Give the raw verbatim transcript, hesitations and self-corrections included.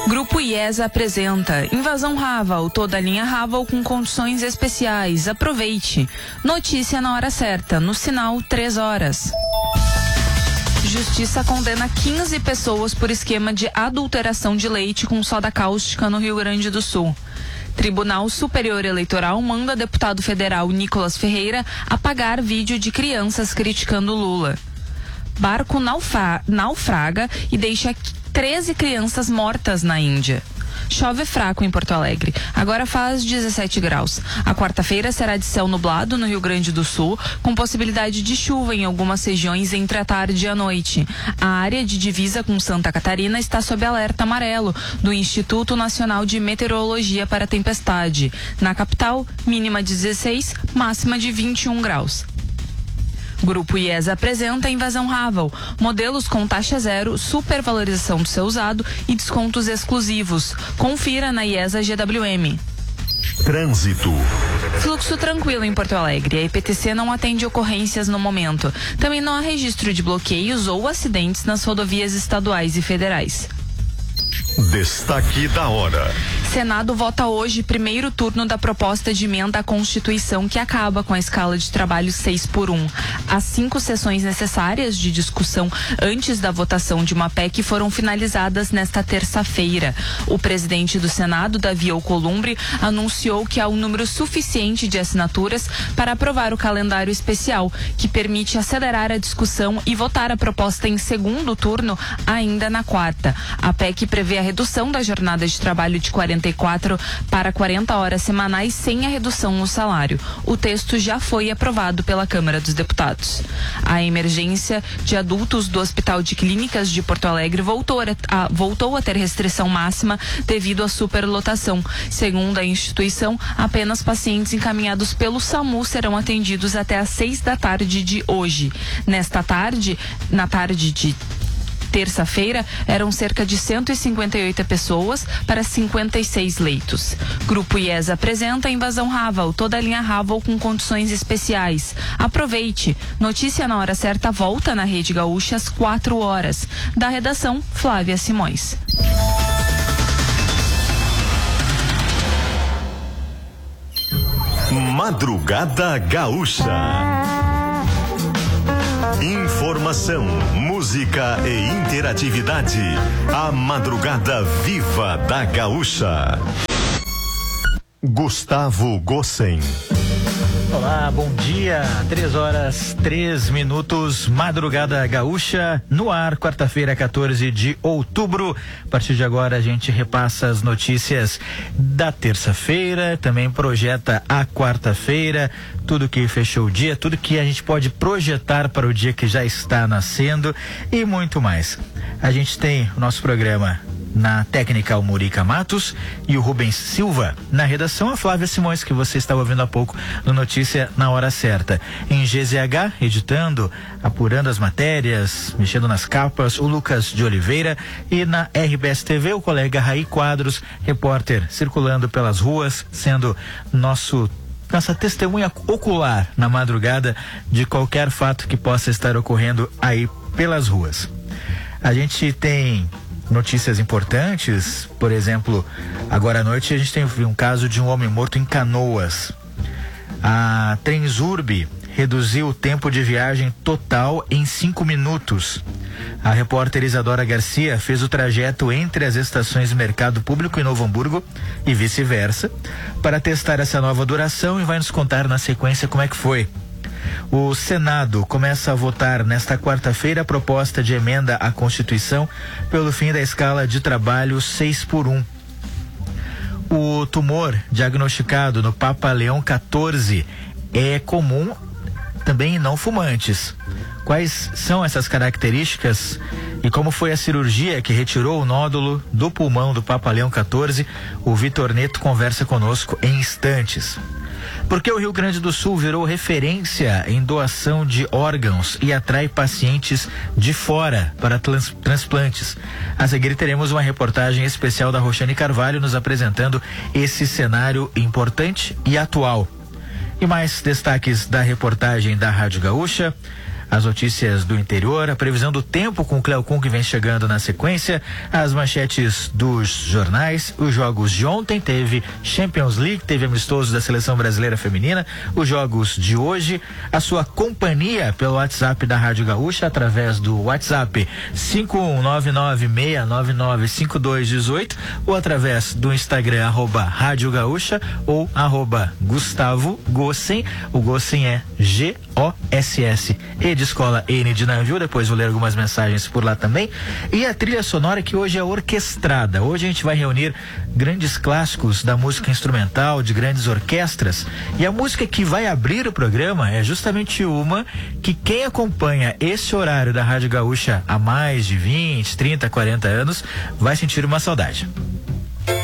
Grupo IESA apresenta Invasão Raval, toda a linha Raval com condições especiais. Aproveite. Notícia na hora certa, no sinal três horas. Justiça condena quinze pessoas por esquema de adulteração de leite com soda cáustica no Rio Grande do Sul. Tribunal Superior Eleitoral manda deputado federal Nicolas Ferreira apagar vídeo de crianças criticando Lula. Barco naufra- naufraga e deixa treze crianças mortas na Índia. Chove fraco em Porto Alegre. Agora faz dezessete graus. A quarta-feira será de céu nublado no Rio Grande do Sul, com possibilidade de chuva em algumas regiões entre a tarde e a noite. A área de divisa com Santa Catarina está sob alerta amarelo do Instituto Nacional de Meteorologia para tempestade. Na capital, mínima de dezesseis, máxima de vinte e um graus. Grupo IESA apresenta Invasão Raval, modelos com taxa zero, supervalorização do seu usado e descontos exclusivos. Confira na IESA G W M. Trânsito. Fluxo tranquilo em Porto Alegre. A I P T C não atende ocorrências no momento. Também não há registro de bloqueios ou acidentes nas rodovias estaduais e federais. Destaque da hora. Senado vota hoje primeiro turno da proposta de emenda à Constituição que acaba com a escala de trabalho seis por um. As cinco sessões necessárias de discussão antes da votação de uma P E C foram finalizadas nesta terça-feira. O presidente do Senado, Davi Alcolumbre, anunciou que há um número suficiente de assinaturas para aprovar o calendário especial, que permite acelerar a discussão e votar a proposta em segundo turno ainda na quarta. A P E C prevê a redução da jornada de trabalho de quarenta e quatro para quarenta horas semanais sem a redução no salário. O texto já foi aprovado pela Câmara dos Deputados. A emergência de adultos do Hospital de Clínicas de Porto Alegre voltou a, a, voltou a ter restrição máxima devido à superlotação. Segundo a instituição, apenas pacientes encaminhados pelo SAMU serão atendidos até às seis da tarde de hoje. Nesta tarde, na tarde de terça-feira, eram cerca de cento e cinquenta e oito pessoas para cinquenta e seis leitos. Grupo IESA apresenta Invasão Raval, toda a linha Raval com condições especiais. Aproveite. Notícia na hora certa volta na Rede Gaúcha às quatro horas. Da redação, Flávia Simões. Madrugada Gaúcha. Informação, música e interatividade. A Madrugada Viva da Gaúcha. Gustavo Gossen. Olá, bom dia. Três horas, três minutos. Madrugada Gaúcha no ar, quarta-feira, quatorze de outubro. A partir de agora a gente repassa as notícias da terça-feira, também projeta a quarta-feira, tudo que fechou o dia, tudo que a gente pode projetar para o dia que já está nascendo e muito mais. A gente tem o nosso programa na técnica, o Murica Matos e o Rubens Silva. Na redação, a Flávia Simões, que você estava ouvindo há pouco no Notícia na Hora Certa. Em G Z H, editando, apurando as matérias, mexendo nas capas, o Lucas de Oliveira. E na R B S T V, o colega Raí Quadros, repórter, circulando pelas ruas, sendo nosso nossa testemunha ocular na madrugada de qualquer fato que possa estar ocorrendo aí pelas ruas. A gente tem notícias importantes, por exemplo, agora à noite a gente tem um caso de um homem morto em Canoas. A Transurb reduziu o tempo de viagem total em cinco minutos. A repórter Isadora Garcia fez o trajeto entre as estações Mercado Público e Novo Hamburgo e vice-versa para testar essa nova duração e vai nos contar na sequência como é que foi. O Senado começa a votar nesta quarta-feira a proposta de emenda à Constituição pelo fim da escala de trabalho seis por um. O tumor diagnosticado no Papa Leão quatorze é comum também em não fumantes. Quais são essas características e como foi a cirurgia que retirou o nódulo do pulmão do Papa Leão quatorze? O Vitor Neto conversa conosco em instantes. Porque o Rio Grande do Sul virou referência em doação de órgãos e atrai pacientes de fora para trans, transplantes. A seguir teremos uma reportagem especial da Roxane Carvalho nos apresentando esse cenário importante e atual. E mais destaques da reportagem da Rádio Gaúcha. as notícias do interior, a previsão do tempo com o Cleocum que vem chegando na sequência, as manchetes dos jornais, os jogos de ontem, teve Champions League, teve amistoso da Seleção Brasileira Feminina, os jogos de hoje, a sua companhia pelo WhatsApp da Rádio Gaúcha, através do WhatsApp cinco um nove nove seis nove nove cinco dois um oito ou através do Instagram arroba Rádio Gaúcha ou arroba Gustavo Gossen. O Gossen é G O S S E de escola, N de navio. Depois vou ler algumas mensagens por lá também. E a trilha sonora que hoje é orquestrada. Hoje a gente vai reunir grandes clássicos da música instrumental, de grandes orquestras. E a música que vai abrir o programa é justamente uma que quem acompanha esse horário da Rádio Gaúcha há mais de vinte, trinta, quarenta anos vai sentir uma saudade.